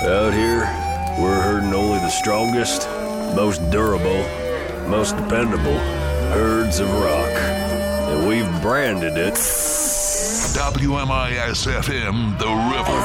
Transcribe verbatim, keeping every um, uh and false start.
Out here, we're herding only the strongest, most durable, most dependable herds of rock. And we've branded it W M I S F M, The River.